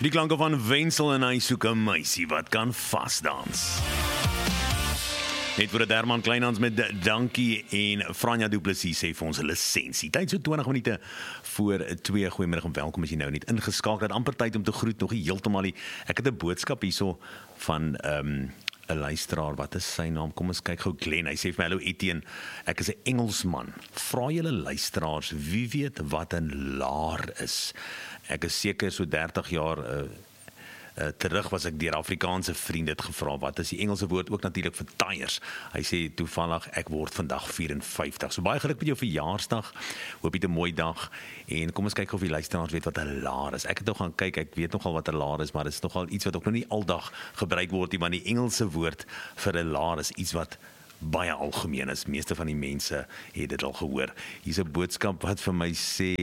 Die klanke van Wensel en hy soek 'n meisie wat kan vasdans. Net voor 'n Herman Kleinhans met dankie en Franja Du Plessis sê vir ons lisensie. Tyd so 20 minute voor 2. Goeiemiddag en welkom as jy nou net ingeskakel het. Amper tyd om te groet, nog nie heeltemal nie. Ek het 'n boodskap hierso van 'n luisteraar, wat is sy naam? Kom ons kyk gou. Glenn, hy sê vir my, hallo Etienne, ek is 'n Engelsman. Vra julle luisteraars, wie weet wat 'n laar is? Ek is seker so 30 jaar terug was ek deur Afrikaanse vriende het gevra, wat is die Engelse woord ook natuurlik vir tyres? Hy sê toevallig, ek word vandag 54. So baie geluk met jou verjaarsdag. Hoop jy 'n mooi dag. En kom ons kyk of die luisteraars weet wat 'n laar is. Ek het nog gaan kyk, ek weet nogal wat 'n laar is, maar dit is nogal iets wat ook nog nie aldag gebruik word nie, want die Engelse woord vir 'n laar is iets wat baie algemeen is. Meeste van die mense het dit al gehoor. Hier's 'n boodskap wat vir my sê,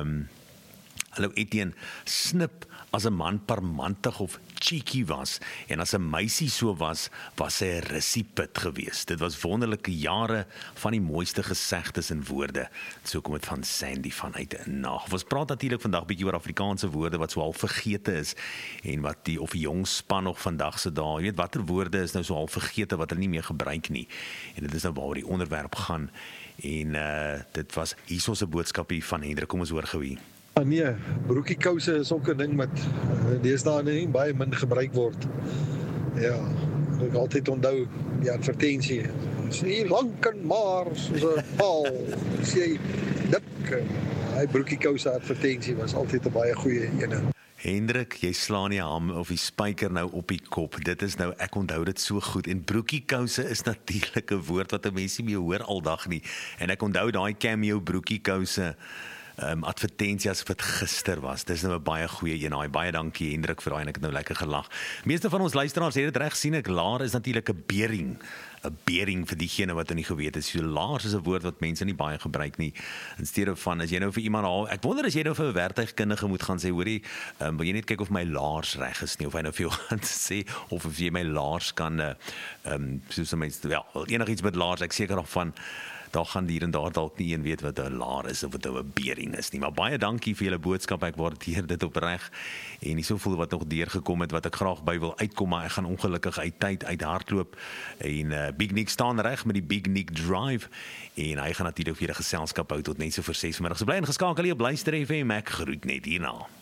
hallo Etienne, snip as 'n man parmantig of cheeky was, en as 'n meisie so was sy 'n russiepit geweest. Dit was wonderlike jare van die mooiste gesegdes en woorde. So kom dit van Sandy vanuit Nag. Ons praat natuurlik vandag bietjie oor Afrikaanse woorde wat so al vergete is, en wat die jong span nog vandag se dae, jy weet watter woorde is nou so al vergete wat hulle nie meer gebruik nie. En dit is nou waaroor die onderwerp gaan. En dit was hierso 'n boodskapie van Hendrik. Kom ons hoor gou hier. Nee, broekiekouse is ook 'n ding wat deesdae nie baie min gebruik word. Ja, ek altyd onthou die advertensie. Sê lank en maar soos 'n paal. Sê dik. Hy broekiekouse advertensie was altyd 'n baie goeie ene. Hendrik, jy slaan die ham of die spyker nou op die kop. Dit is nou, ek onthou dit so goed. En broekiekouse is natuurlik 'n woord wat 'n mens nie meer hoor aldag nie. En ek onthou daai cameo broekiekouse advertensie as wat gister was. Dis nou 'n baie goeie een. Baie dankie Hendrik vir daai, en ek het nou lekker gelag. Meeste van ons luisteraars het dit reg sien ek. Laar is natuurlik 'n bering. 'n bering vir diegene wat nie geweet het. So laars is 'n woord wat mense nie baie gebruik nie. In steede van as jy nou vir iemand haal, ek wonder as jy nou vir 'n werktuigkundige moet gaan sê, hoorie, wil jy net kyk of my laars reg is nie, of hy nou vir jou gaan sê of jy my laars kan soos mense wel enigiets met laars, ek seker nog van daar gaan hier en daar dalk nie een weet wat 'n laar is of wat 'n bering is nie. Maar baie dankie vir julle boodskap. Ek waardeer dit opreg. En nie soveel wat nog deurgekom het wat ek graag by wil uitkom, maar ek gaan ongelukkig uit tyd uit hardloop. En Big Nick staan reg met die Big Nick Drive. En hy gaan natuurlik vir julle geselskap hou tot net so vir 6 middag. So bly ingeskakel hier op Luister FM. Ek groet net hierna.